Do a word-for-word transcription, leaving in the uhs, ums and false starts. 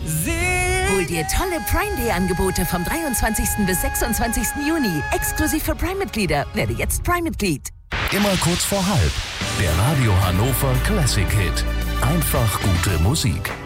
Hol dir tolle Prime Day Angebote vom dreiundzwanzigsten bis sechsundzwanzigsten Juni. Exklusiv für Prime-Mitglieder. Werde jetzt Prime-Mitglied. Immer kurz vor halb. Der Radio Hannover Classic Hit. Einfach gute Musik.